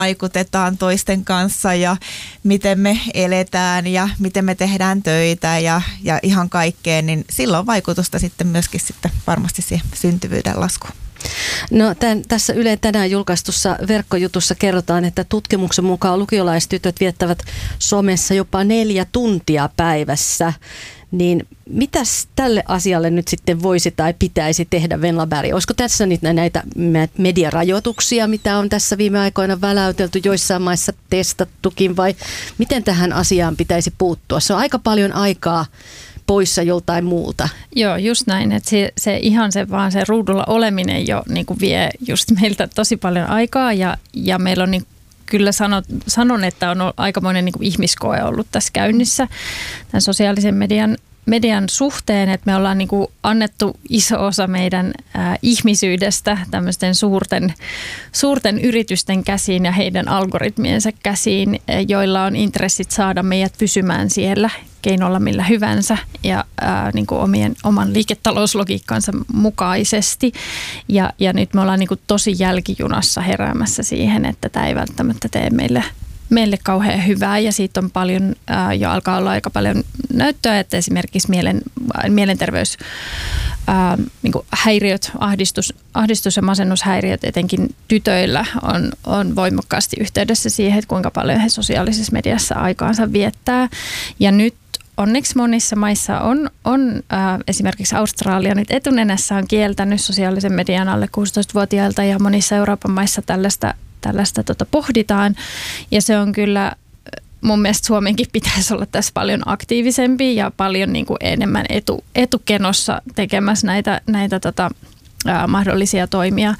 vaikutetaan toisten kanssa ja miten me eletään ja miten me tehdään töitä ja ihan kaikkeen, niin sillä on vaikutusta sitten myöskin sitten varmasti siihen syntyvyyden laskuun. No, tässä Yle tänään julkaistussa verkkojutussa kerrotaan, että tutkimuksen mukaan lukiolaistytöt viettävät somessa jopa 4 tuntia päivässä. Niin mitäs tälle asialle nyt sitten voisi tai pitäisi tehdä, Venla Berg? Olisiko tässä nyt näitä mediarajoituksia, mitä on tässä viime aikoina väläytelty, joissain maissa testattukin, vai miten tähän asiaan pitäisi puuttua? Se on aika paljon aikaa poissa joltain muulta. Joo, just näin, että se ihan vaan se ruudulla oleminen jo niin kuin vie just meiltä tosi paljon aikaa ja meillä on niin kyllä sanon, että on aikamoinen niin kuin ihmiskoe ollut tässä käynnissä tämän sosiaalisen median suhteen, että me ollaan niin kuin annettu iso osa meidän ihmisyydestä tämmöisten suurten yritysten käsiin ja heidän algoritmiensa käsiin, joilla on intressit saada meidät pysymään siellä keinolla millä hyvänsä ja niin kuin oman liiketalouslogiikkansa mukaisesti. Ja nyt me ollaan niin kuin tosi jälkijunassa heräämässä siihen, että tämä ei välttämättä tee meille kauhean hyvää ja siitä on paljon, jo alkaa olla aika paljon näyttöä, että esimerkiksi mielenterveys niin kuin häiriöt, ahdistus- ja masennushäiriöt etenkin tytöillä on voimakkaasti yhteydessä siihen, että kuinka paljon he sosiaalisessa mediassa aikaansa viettää. Ja nyt onneksi monissa maissa on esimerkiksi Australia nyt etunenässä on kieltänyt sosiaalisen median alle 16-vuotiailta ja monissa Euroopan maissa tällaista pohditaan ja se on kyllä mun mielestä Suomenkin pitäisi olla tässä paljon aktiivisempi ja paljon niin kuin enemmän etukenossa tekemässä näitä mahdollisia toimia.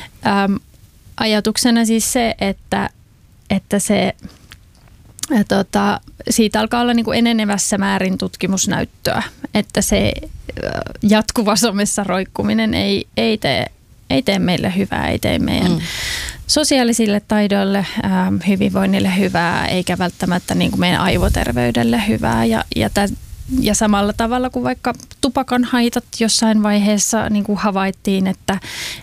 Ajatuksena siis se, että se siitä alkaa olla niin kuin enenevässä määrin tutkimusnäyttöä, että se jatkuva somessa roikkuminen ei tee meille hyvää, ei tee meidän sosiaalisille taidoille, hyvinvoinnille hyvää, eikä välttämättä niin kuin meidän aivoterveydelle hyvää. Ja samalla tavalla kuin vaikka tupakan haitat jossain vaiheessa niin kuin havaittiin, että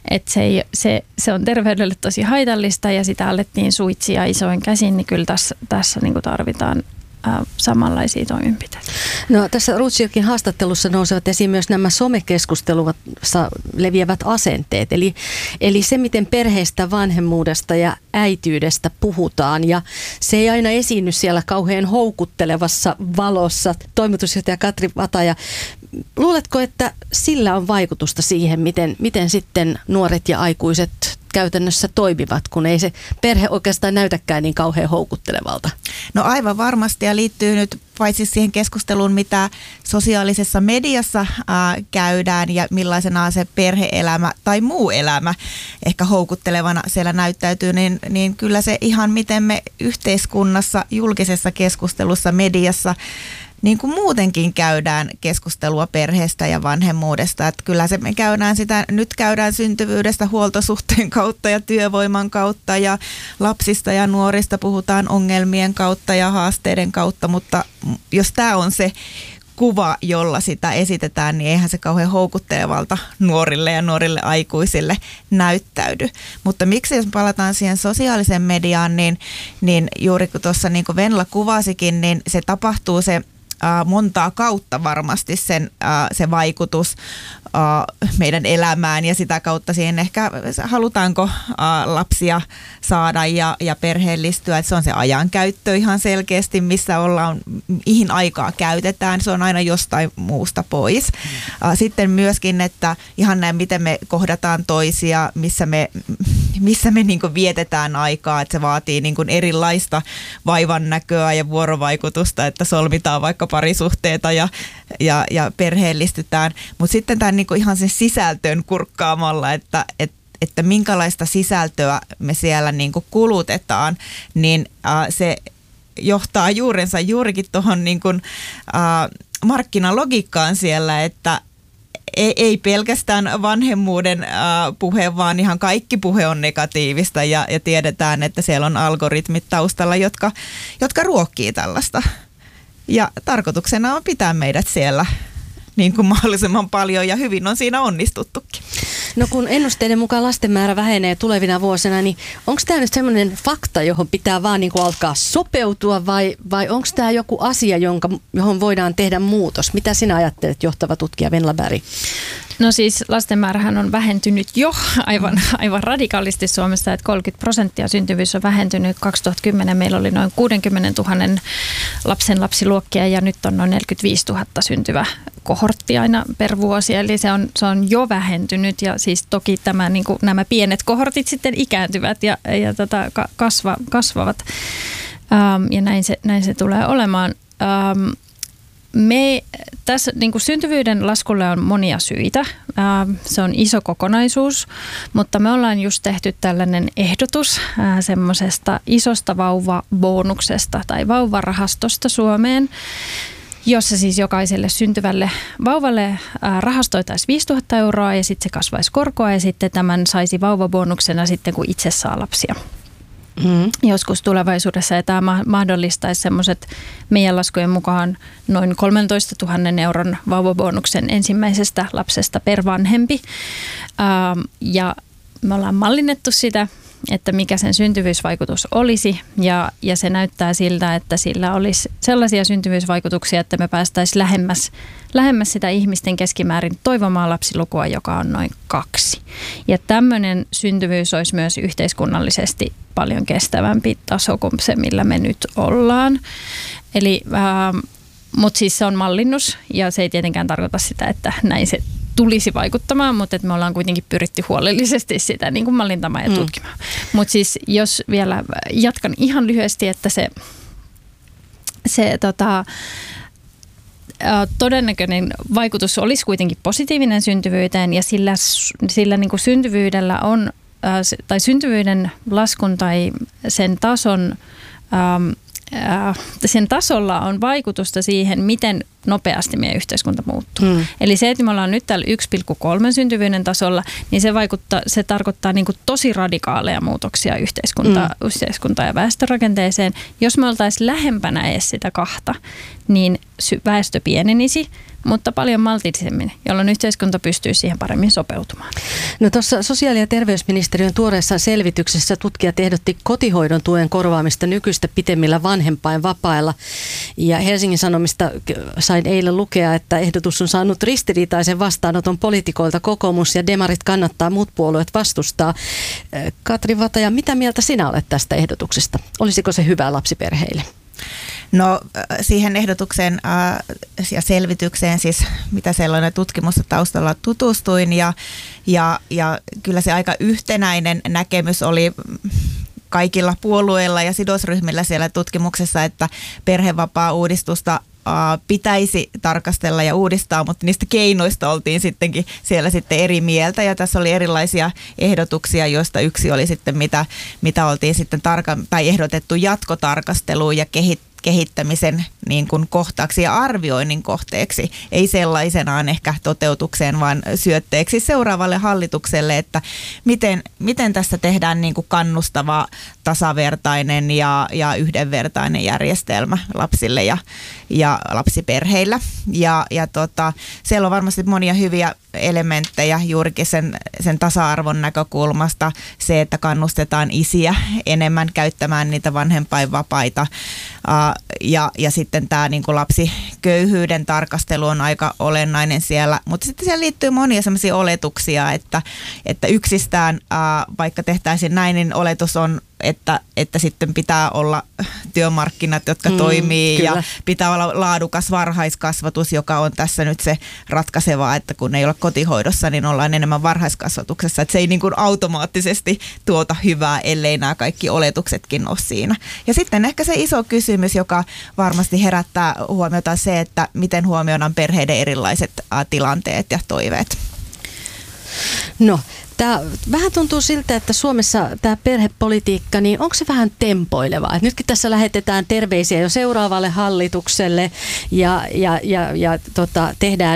se on terveydelle tosi haitallista ja sitä alettiin suitsia isoin käsin, niin kyllä tässä niin kuin tarvitaan samanlaisia toimenpiteitä. No, tässä Rothschildin haastattelussa nousevat esiin myös nämä somekeskustelussa leviävät asenteet. Eli se, miten perheestä, vanhemmuudesta ja äityydestä puhutaan. Ja se ei aina esiinny siellä kauhean houkuttelevassa valossa. Toimitusjohtaja Katri Vataja, luuletko, että sillä on vaikutusta siihen, miten sitten nuoret ja aikuiset käytännössä toimivat, kun ei se perhe oikeastaan näytäkään niin kauhean houkuttelevalta? No aivan varmasti ja liittyy nyt paitsi siihen keskusteluun, mitä sosiaalisessa mediassa käydään ja millaisena se perhe-elämä tai muu elämä ehkä houkuttelevana siellä näyttäytyy, niin kyllä se ihan miten me yhteiskunnassa, julkisessa keskustelussa, mediassa niin kuin muutenkin käydään keskustelua perheestä ja vanhemmuudesta. Että kyllä se me nyt käydään syntyvyydestä huoltosuhteen kautta ja työvoiman kautta ja lapsista ja nuorista puhutaan ongelmien kautta ja haasteiden kautta, mutta jos tämä on se kuva, jolla sitä esitetään, niin eihän se kauhean houkuttelevalta nuorille ja nuorille aikuisille näyttäydy. Mutta miksi jos palataan siihen sosiaaliseen mediaan, niin juuri kun tuossa niin kuin Venla kuvasikin, niin se tapahtuu se montaa kautta varmasti se vaikutus meidän elämään ja sitä kautta siihen ehkä halutaanko lapsia saada ja perheellistyä. Että se on se ajankäyttö ihan selkeästi, missä ollaan, mihin aikaa käytetään. Se on aina jostain muusta pois. Sitten myöskin, että ihan näin, miten me kohdataan toisia, missä me niin kuin vietetään aikaa, että se vaatii niin kuin erilaista vaivannäköä ja vuorovaikutusta, että solmitaan vaikka parisuhteita ja perheellistytään. Mutta sitten tämä niin kuin ihan sen sisältöön kurkkaamalla, että minkälaista sisältöä me siellä niin kuin kulutetaan, niin se johtaa juurensa juurikin tuohon niin kuin markkinalogiikkaan siellä, että ei pelkästään vanhemmuuden puhe, vaan ihan kaikki puhe on negatiivista ja tiedetään, että siellä on algoritmit taustalla, jotka ruokkii tällaista. Ja tarkoituksena on pitää meidät siellä niin kuin mahdollisimman paljon ja hyvin on siinä onnistuttukin. No kun ennusteiden mukaan lasten määrä vähenee tulevina vuosina, niin onko tämä nyt semmoinen fakta, johon pitää vaan niin kuin alkaa sopeutua vai onko tämä joku asia, johon voidaan tehdä muutos? Mitä sinä ajattelet, johtava tutkija Venla Berg? No siis lasten määrähän on vähentynyt jo aivan radikaalisti Suomessa, että 30% syntyvyys on vähentynyt. 2010 meillä oli noin 60 000 lapsen lapsiluokkia ja nyt on noin 45 000 syntyvä kohortti aina per vuosi. Eli se on jo vähentynyt ja siis toki nämä pienet kohortit sitten ikääntyvät ja kasvavat ja näin se tulee olemaan. Tässä syntyvyyden laskulle on monia syitä. Se on iso kokonaisuus, mutta me ollaan just tehty tällainen ehdotus semmoisesta isosta vauvabonuksesta tai vauvarahastosta Suomeen, jossa siis jokaiselle syntyvälle vauvalle rahastoitaisiin 5 000 euroa ja sitten se kasvaisi korkoa ja sitten tämän saisi vauvabonuksena sitten, kun itse saa lapsia. Joskus tulevaisuudessa, ja tämä mahdollistaisi semmoiset meidän laskujen mukaan noin 13 000 euron vauvabonuksen ensimmäisestä lapsesta per vanhempi. Ja me ollaan mallinnettu sitä, että mikä sen syntyvyysvaikutus olisi, ja se näyttää siltä, että sillä olisi sellaisia syntyvyysvaikutuksia, että me päästäisiin lähemmäs sitä ihmisten keskimäärin toivomaa lapsilukua, joka on noin 2. Ja tämmöinen syntyvyys olisi myös yhteiskunnallisesti paljon kestävämpi taso kuin se, millä me nyt ollaan. Eli, mutta siis se on mallinnus, ja se ei tietenkään tarkoita sitä, että näin se tulisi vaikuttamaan, mutta me ollaan kuitenkin pyritty huolellisesti sitä niin kuin mallintamaan ja tutkimaan. Mutta siis jos vielä jatkan ihan lyhyesti, että se todennäköinen vaikutus olisi kuitenkin positiivinen syntyvyyteen ja sillä niin kuin syntyvyydellä on, tai syntyvyyden laskun tai sen tason sen tasolla on vaikutusta siihen, miten nopeasti meidän yhteiskunta muuttuu. Eli se, että me ollaan nyt täällä 1,3 syntyvyyden tasolla, niin se tarkoittaa niin kuin tosi radikaaleja muutoksia yhteiskunta- ja väestörakenteeseen. Jos me oltaisiin lähempänä edes sitä 2, niin väestö pienenisi, mutta paljon maltillisemmin, jolloin yhteiskunta pystyy siihen paremmin sopeutumaan. No tuossa sosiaali- ja terveysministeriön tuoreessa selvityksessä tutkijat ehdotti kotihoidon tuen korvaamista nykyistä pitemmillä vanhempainvapailla. Ja Helsingin Sanomista sain eilen lukea, että ehdotus on saanut ristiriitaisen vastaanoton poliitikoilta. Kokoomus ja demarit kannattaa, muut puolueet vastustaa. Katri Vataja, mitä mieltä sinä olet tästä ehdotuksesta? Olisiko se hyvä lapsiperheille? No siihen ehdotukseen ja selvitykseen, siis mitä sellainen tutkimusta taustalla tutustuin ja kyllä se aika yhtenäinen näkemys oli kaikilla puolueilla ja sidosryhmillä siellä tutkimuksessa, että perhevapaa-uudistusta pitäisi tarkastella ja uudistaa, mutta niistä keinoista oltiin sittenkin siellä sitten eri mieltä ja tässä oli erilaisia ehdotuksia, joista yksi oli sitten mitä oltiin sitten ehdotettu jatkotarkasteluun ja kehittämisen niin kuin kohtaaksi ja arvioinnin kohteeksi, ei sellaisenaan ehkä toteutukseen, vaan syötteeksi seuraavalle hallitukselle, että miten tässä tehdään niin kuin kannustava, tasavertainen ja yhdenvertainen järjestelmä lapsille ja lapsiperheillä. Siellä on varmasti monia hyviä elementtejä juurikin sen tasa-arvon näkökulmasta, se, että kannustetaan isiä enemmän käyttämään niitä vanhempainvapaita ja sitten tämä niin kuin lapsiköyhyyden tarkastelu on aika olennainen siellä, mutta sitten siellä liittyy monia sellaisia oletuksia, että yksistään vaikka tehtäisiin näin, niin oletus on, että sitten pitää olla työmarkkinat, jotka toimii kyllä. Ja pitää olla laadukas varhaiskasvatus, joka on tässä nyt se ratkaisevaa, että kun ei ole kotihoidossa, niin ollaan enemmän varhaiskasvatuksessa, että se ei niin kuin automaattisesti tuota hyvää, ellei nämä kaikki oletuksetkin ole siinä. Ja sitten ehkä se iso kysymys, joka varmasti herättää huomiota, se, että miten huomioidaan perheiden erilaiset tilanteet ja toiveet. No, tämä vähän tuntuu siltä, että Suomessa tämä perhepolitiikka, niin onko se vähän tempoilevaa? Et nytkin tässä lähetetään terveisiä jo seuraavalle hallitukselle ja tehdään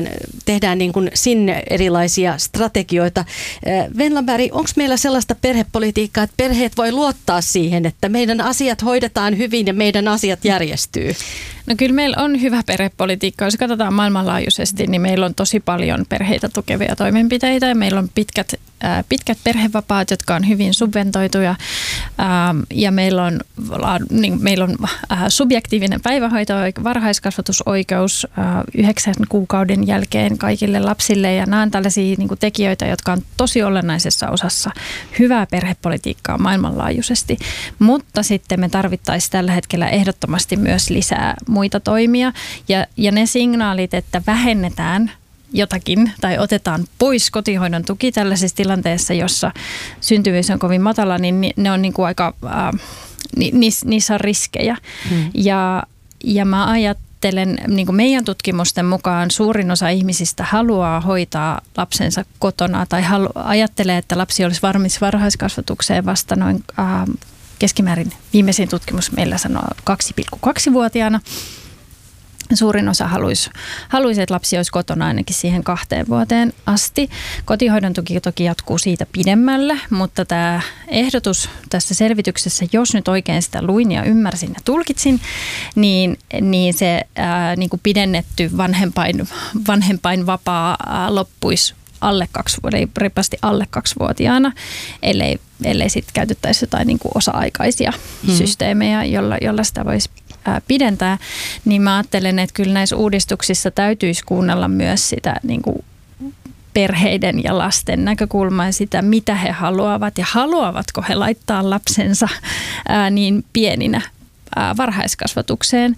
tehdään niin kuin sinne erilaisia strategioita. Venlaberg, onko meillä sellaista perhepolitiikkaa, että perheet voi luottaa siihen, että meidän asiat hoidetaan hyvin ja meidän asiat järjestyy? No kyllä meillä on hyvä perhepolitiikka. Jos katsotaan maailmanlaajuisesti, niin meillä on tosi paljon perheitä tukevia toimenpiteitä ja meillä on pitkät perhevapaat, jotka on hyvin subventoituja ja meillä on subjektiivinen päivähoito, varhaiskasvatusoikeus 9 kuukauden jälkeen kaikille lapsille ja nämä on tällaisia niin kuin tekijöitä, jotka on tosi olennaisessa osassa hyvää perhepolitiikkaa maailmanlaajuisesti, mutta sitten me tarvittaisiin tällä hetkellä ehdottomasti myös lisää muita toimia ja ne signaalit, että vähennetään jotakin tai otetaan pois kotihoidon tuki tällaisessa tilanteessa, jossa syntyvyys on kovin matala, niin ne on niin kuin aika, niissä on riskejä. Ja mä ajattelen, niin kuin meidän tutkimusten mukaan suurin osa ihmisistä haluaa hoitaa lapsensa kotona tai ajattelee, että lapsi olisi valmis varhaiskasvatukseen vasta noin keskimäärin viimeisin tutkimus meillä sanoo 2,2-vuotiaana. Suurin osa haluaisi, että lapsi olisi kotona ainakin siihen 2 vuoteen asti. Kotihoidon tuki toki jatkuu siitä pidemmälle, mutta tämä ehdotus tässä selvityksessä, jos nyt oikein sitä luin ja ymmärsin ja tulkitsin, niin se niin kuin pidennetty vanhempainvapaa loppuisi reippaasti alle 2-vuotiaana, ellei sitten käytettäisi jotain niin kuin osa-aikaisia systeemejä, jolla sitä voisi pidentää, niin mä ajattelen, että kyllä näissä uudistuksissa täytyisi kuunnella myös sitä niin kuin perheiden ja lasten näkökulmaa ja sitä, mitä he haluavat ja haluavatko he laittaa lapsensa niin pieninä varhaiskasvatukseen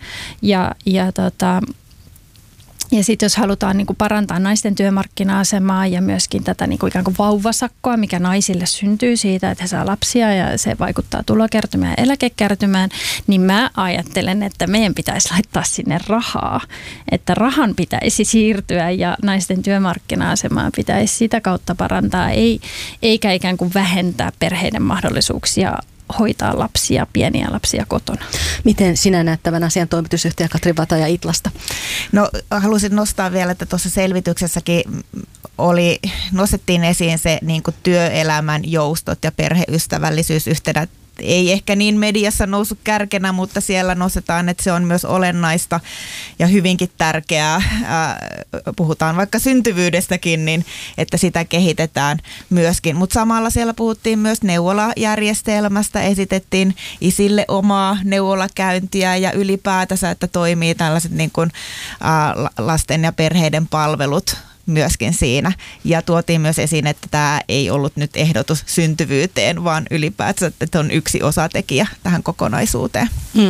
ja sitten jos halutaan niin kuin parantaa naisten työmarkkina-asemaa ja myöskin tätä niin kuin ikään kuin vauvasakkoa, mikä naisille syntyy siitä, että he saa lapsia ja se vaikuttaa tulokertymään ja eläkekertymään, niin mä ajattelen, että meidän pitäisi laittaa sinne rahaa. Että rahan pitäisi siirtyä ja naisten työmarkkina-asemaa pitäisi sitä kautta parantaa, eikä ikään kuin vähentää perheiden mahdollisuuksia hoitaa lapsia, pieniä lapsia kotona. Miten sinä näet tämän asian, toimitusjohtaja Katri Vataja Itlasta? No haluaisin nostaa vielä, että tuossa selvityksessäkin nostettiin esiin se niin kuin työelämän joustot ja perheystävällisyys yhtenä. Ei ehkä niin mediassa noussut kärkenä, mutta siellä nostetaan, että se on myös olennaista ja hyvinkin tärkeää. Puhutaan vaikka syntyvyydestäkin, niin että sitä kehitetään myöskin. Mutta samalla siellä puhuttiin myös neuvolajärjestelmästä, esitettiin isille omaa neuvolakäyntiä ja ylipäätänsä, että toimii tällaiset niin kuin, lasten ja perheiden palvelut myöskin siinä. Ja tuotiin myös esiin, että tämä ei ollut nyt ehdotus syntyvyyteen, vaan ylipäätään, että on yksi osatekijä tähän kokonaisuuteen.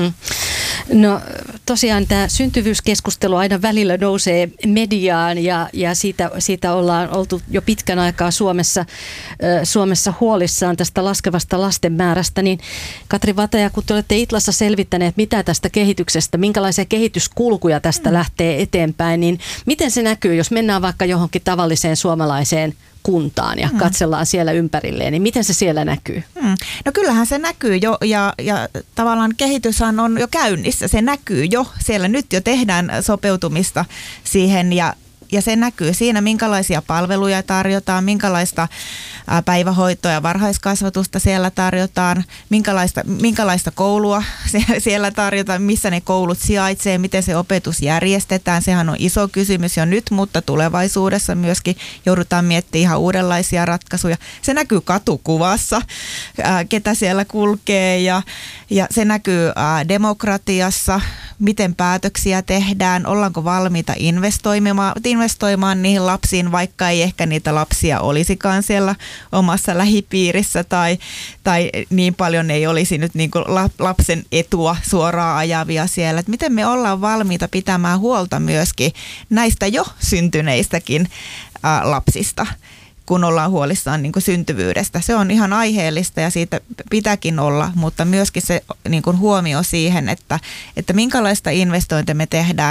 No tosiaan tämä syntyvyyskeskustelu aina välillä nousee mediaan ja siitä ollaan oltu jo pitkän aikaa Suomessa huolissaan tästä laskevasta lasten määrästä. Niin Katri Vataja, kun te olette Itlassa selvittäneet, mitä tästä kehityksestä, minkälaisia kehityskulkuja tästä lähtee eteenpäin, niin miten se näkyy, jos mennään vaikka johonkin tavalliseen suomalaiseen kuntaan ja katsellaan siellä ympärilleen, niin miten se siellä näkyy? No kyllähän se näkyy jo ja tavallaan kehityshän on jo käynnissä. Se näkyy jo. Siellä nyt jo tehdään sopeutumista siihen ja se näkyy siinä, minkälaisia palveluja tarjotaan, minkälaista päivähoitoa ja varhaiskasvatusta siellä tarjotaan, minkälaista koulua siellä tarjotaan, missä ne koulut sijaitsee, miten se opetus järjestetään. Sehän on iso kysymys jo nyt, mutta tulevaisuudessa myöskin joudutaan miettimään ihan uudenlaisia ratkaisuja. Se näkyy katukuvassa, ketä siellä kulkee ja se näkyy demokratiassa, miten päätöksiä tehdään, ollaanko valmiita investoimaan niihin lapsiin, vaikka ei ehkä niitä lapsia olisikaan siellä omassa lähipiirissä tai niin paljon ei olisi nyt niin kuin lapsen etua suoraan ajavia siellä. Että miten me ollaan valmiita pitämään huolta myöskin näistä jo syntyneistäkin lapsista, kun ollaan huolissaan niin kuin syntyvyydestä. Se on ihan aiheellista ja siitä pitääkin olla, mutta myöskin se niin kuin huomio siihen, että minkälaista investointia me tehdään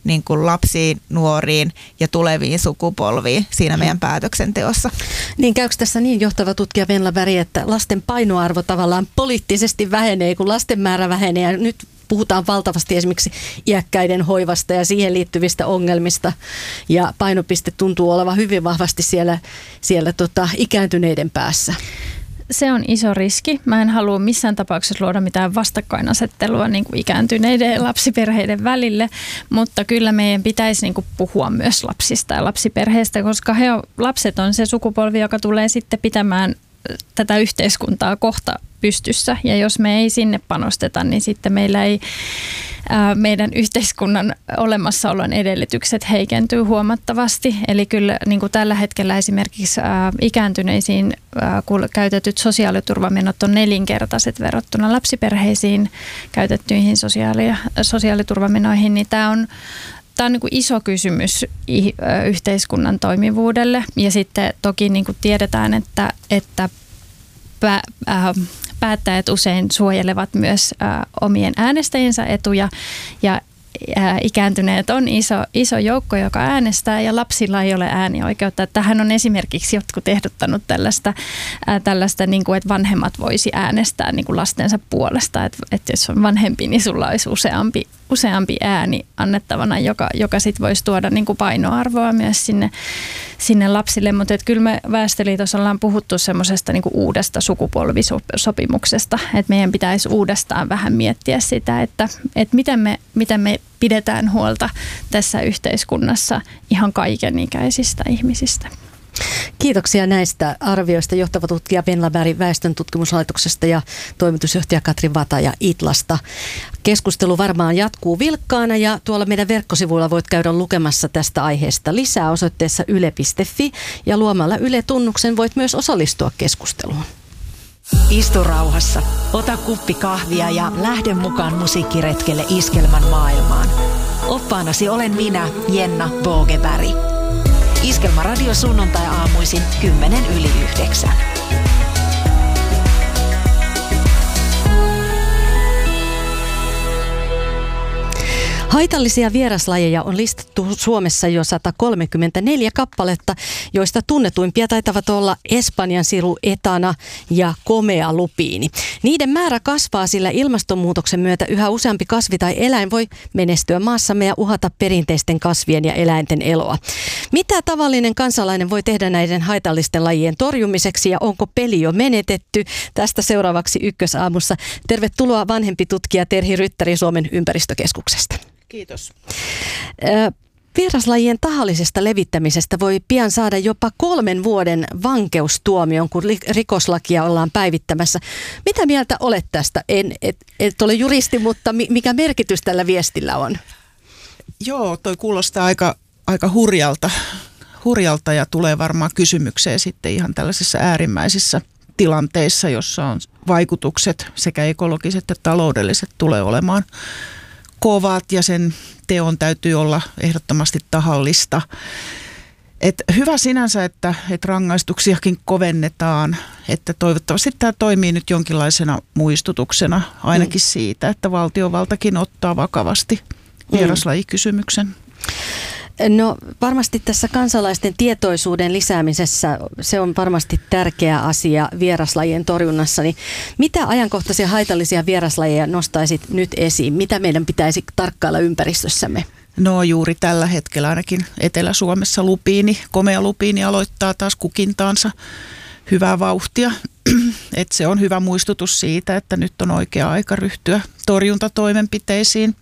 niin kuin lapsiin, nuoriin ja tuleviin sukupolviin siinä meidän päätöksenteossa. Niin käykö tässä niin, johtava tutkija Venla Berg, että lasten painoarvo tavallaan poliittisesti vähenee, kun lasten määrä vähenee ja nyt puhutaan valtavasti esimerkiksi iäkkäiden hoivasta ja siihen liittyvistä ongelmista ja painopiste tuntuu olevan hyvin vahvasti siellä ikääntyneiden päässä. Se on iso riski. Mä en halua missään tapauksessa luoda mitään vastakkainasettelua niin kuin ikääntyneiden ja lapsiperheiden välille, mutta kyllä meidän pitäisi niin kuin puhua myös lapsista ja lapsiperheistä, koska lapset on se sukupolvi, joka tulee sitten pitämään tätä yhteiskuntaa kohta pystyssä. Ja jos me ei sinne panosteta, niin sitten meillä ei meidän yhteiskunnan olemassaolon edellytykset heikentyy huomattavasti. Eli kyllä niin kuin tällä hetkellä esimerkiksi ikääntyneisiin käytetyt sosiaaliturvamenot on 4-kertaiset verrattuna lapsiperheisiin käytettyihin sosiaaliturvamenoihin, niin tämä on niin kuin iso kysymys yhteiskunnan toimivuudelle. Ja sitten toki niin kuin tiedetään, että päättäjät usein suojelevat myös omien äänestäjiensä etuja ja ikääntyneet on iso joukko, joka äänestää ja lapsilla ei ole äänioikeutta. Tähän on esimerkiksi jotkut ehdottanut tällaista niin kuin, että vanhemmat voisi äänestää niin kuin lastensa puolesta. Että jos on vanhempi, niin sulla olisi useampi ääni annettavana, joka sit voisi tuoda niin kuin painoarvoa myös sinne lapsille. Mutta kyllä me Väestöliitossa ollaan puhuttu semmoisesta niin kuin uudesta sukupolvisopimuksesta, että meidän pitäisi uudestaan vähän miettiä sitä, että miten me pidetään huolta tässä yhteiskunnassa ihan kaikenikäisistä ihmisistä. Kiitoksia näistä arvioista johtava tutkija Venla Berg Väestön tutkimuslaitoksesta ja toimitusjohtaja Katri Vataja Itlasta. Keskustelu varmaan jatkuu vilkkaana ja tuolla meidän verkkosivuilla voit käydä lukemassa tästä aiheesta lisää osoitteessa yle.fi ja luomalla Yle-tunnuksen voit myös osallistua keskusteluun. Istu rauhassa, ota kuppi kahvia ja lähde mukaan musiikkiretkelle Iskelmän maailmaan. Oppaanasi olen minä, Jenna Bogeberg. Iskelmä radio sunnuntai-aamuisin 8:50. Haitallisia vieraslajeja on listattu Suomessa jo 134 kappaletta, joista tunnetuimpia taitavat olla Espanjan siru etana ja komea lupiini. Niiden määrä kasvaa, sillä ilmastonmuutoksen myötä yhä useampi kasvi tai eläin voi menestyä maassamme ja uhata perinteisten kasvien ja eläinten eloa. Mitä tavallinen kansalainen voi tehdä näiden haitallisten lajien torjumiseksi ja onko peli jo menetetty? Tästä seuraavaksi Ykkösaamussa. Tervetuloa vanhempi tutkija Terhi Ryttäri Suomen ympäristökeskuksesta. Kiitos. Vieraslajien tahallisesta levittämisestä voi pian saada jopa 3 vuoden vankeustuomion, kun rikoslakia ollaan päivittämässä. Mitä mieltä olet tästä? Et ole juristi, mutta mikä merkitys tällä viestillä on? Joo, toi kuulostaa aika hurjalta ja tulee varmaan kysymykseen sitten ihan tällaisissa äärimmäisissä tilanteissa, jossa on vaikutukset sekä ekologiset että taloudelliset tulee olemaan kovat ja sen teon täytyy olla ehdottomasti tahallista. Hyvä sinänsä, että rangaistuksiakin kovennetaan, että toivottavasti tämä toimii nyt jonkinlaisena muistutuksena ainakin siitä, että valtiovaltakin ottaa vakavasti vieraslajikysymyksen. No varmasti tässä kansalaisten tietoisuuden lisäämisessä se on varmasti tärkeä asia vieraslajien torjunnassa. Niin mitä ajankohtaisia haitallisia vieraslajeja nostaisit nyt esiin? Mitä meidän pitäisi tarkkailla ympäristössämme? No juuri tällä hetkellä ainakin Etelä-Suomessa komea lupiini aloittaa taas kukintaansa hyvää vauhtia. Että se on hyvä muistutus siitä, että nyt on oikea aika ryhtyä torjuntatoimenpiteisiin.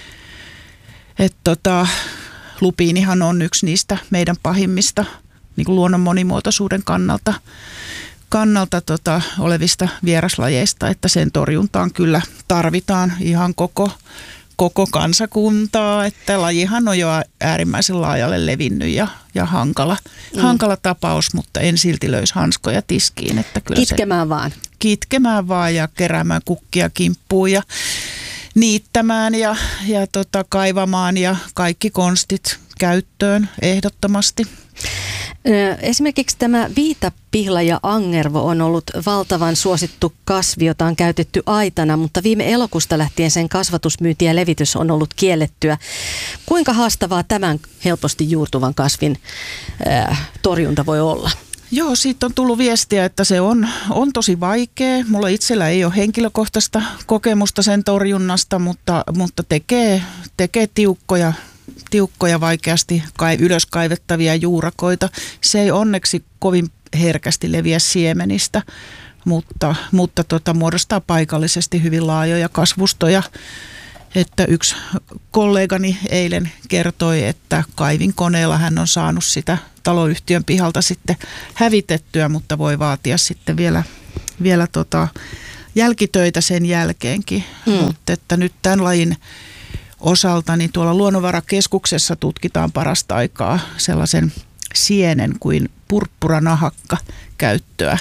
Lupiinihan on yksi niistä meidän pahimmista niin kuin luonnon monimuotoisuuden kannalta olevista vieraslajeista, että sen torjuntaan kyllä tarvitaan ihan koko kansakuntaa, että lajihan on jo äärimmäisen laajalle levinnyt ja hankala tapaus, mutta en silti löisi hanskoja tiskiin. Että kyllä Kitkemään vaan ja keräämään kukkia kimppuun ja niittämään ja kaivamaan ja kaikki konstit käyttöön ehdottomasti. Esimerkiksi tämä viitapihlaja angervo on ollut valtavan suosittu kasvi, jota on käytetty aitana, mutta viime elokuusta lähtien sen kasvatusmyynti ja levitys on ollut kiellettyä. Kuinka haastavaa tämän helposti juurtuvan kasvin torjunta voi olla? Joo, siitä on tullut viestiä, että se on tosi vaikea. Mulla itsellä ei ole henkilökohtaista kokemusta sen torjunnasta, mutta tekee tiukkoja vaikeasti ylös kaivettavia juurakoita. Se ei onneksi kovin herkästi leviä siemenistä, mutta muodostaa paikallisesti hyvin laajoja kasvustoja. Että yksi kollegani eilen kertoi, että kaivinkoneella hän on saanut sitä taloyhtiön pihalta sitten hävitettyä, mutta voi vaatia sitten vielä jälkitöitä sen jälkeenkin. Mutta että nyt tämän lajin osalta niin tuolla Luonnonvarakeskuksessa tutkitaan parasta aikaa sellaisen sienen kuin purppuranahakka käyttöä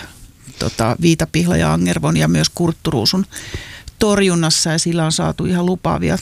viitapihlaja angervon ja myös kurtturuusun torjunnassa, ja sillä on saatu ihan lupaavia